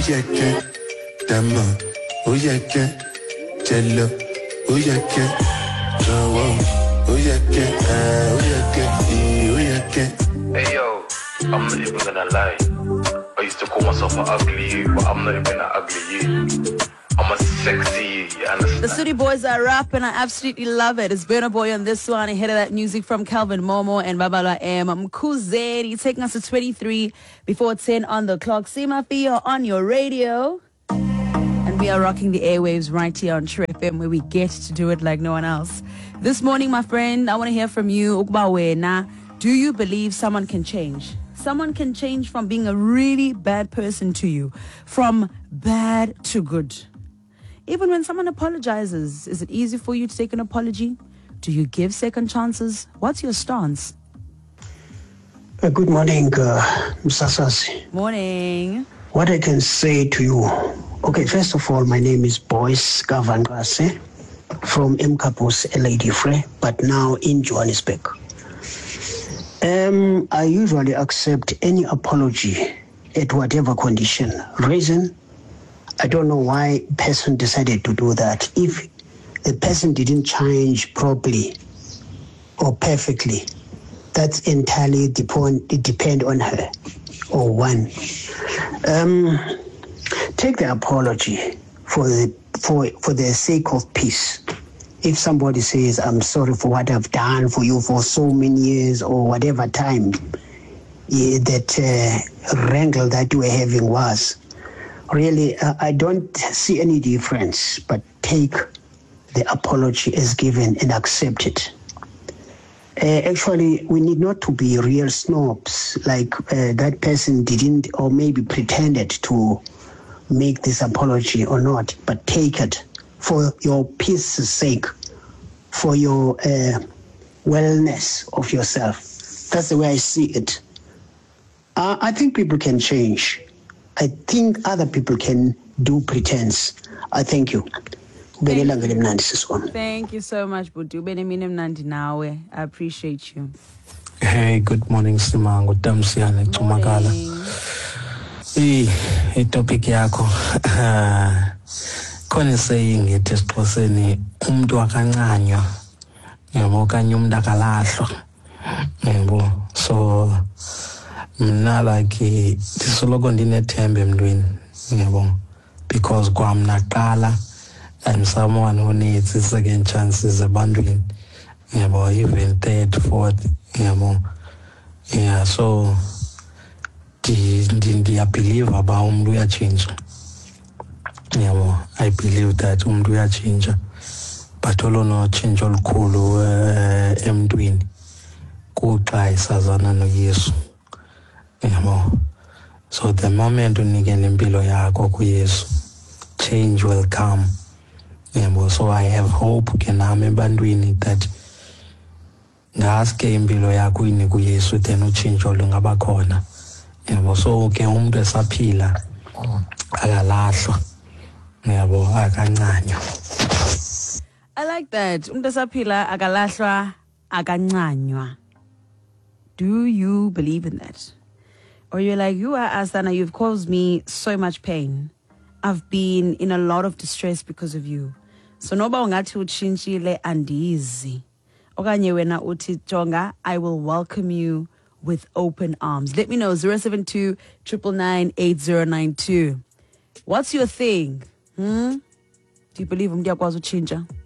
yeah, yeah. Dama, oh yeah, yeah. Jello, oh yeah, yeah. Oh yeah, yeah. Oh yeah, yeah. Oh yeah, yeah. Hey yo, I'm not even gonna lie. I used to call myself an ugly you, but I'm not even an ugly you. I'm a sexy you, you understand? The City Boys are rap and I absolutely love it. It's Burna Boy on this one. Ahead of that music from Calvin Momo and Babala M. Mkhuzeni taking us to 23 before 10 on the clock. Sima Fio on your radio. And we are rocking the airwaves right here on True FM where we get to do it like no one else. This morning, my friend, I want to hear from you. Do you believe someone can change? Someone can change from being a really bad person to you, from bad to good. Even when someone apologizes, is it easy for you to take an apology? Do you give second chances? What's your stance? Good morning, Msasasi. Morning. What I can say to you, okay, first of all, my name is Boyce Gavangase from Mkapos, Lady Frey, but now in Johannesburg. I usually accept any apology at whatever condition. Reason, I don't know why a person decided to do that. If the person didn't change properly or perfectly, that's entirely depend on her or one. Take the apology for the sake of peace. If somebody says, I'm sorry for what I've done for you for so many years or whatever time that wrangle that you were having was, really, I don't see any difference, but take the apology as given and accept it. Actually, we need not to be real snobs, like that person didn't or maybe pretended to make this apology or not, but take it for your peace's sake, for your wellness of yourself. That's the way I see it. I think people can change. I think other people can do pretense. I thank you. Thank you so much, Budu. I appreciate you. Hey, good morning, Simango. Damsiane Tumakala. Topic yako. Khona saying it esixhoseni umuntu akancanywa yabo kanye umuntu akalahlwa yabo so mina like ndisoloko ndinethemba emntwini yabo because kwamna qala I'm someone who needs second chances ebantwini yabo even third, fourth yabo yeah so I believe about umuntu uyachange. I believe that umuntu uyachange, but no change olukhulu emntwini kuxa isazana noYesu. So the moment unikele impilo yakho kuYesu, change will come. So I have hope ke nami ebantwini that ngaske impilo yakho ini kuYesu then uchange olungaba khona. So ke umuntu esaphila akalahlwa. I like that. Do you believe in that? Or you're like, you are Asana, you've caused me so much pain. I've been in a lot of distress because of you. So noba ungathi uchinchile andizi. Okanye wena uthi Tonga, I will welcome you with open arms. Let me know 072 999 8092. What's your thing? Do you believe umntu uyakwazi utshintsha?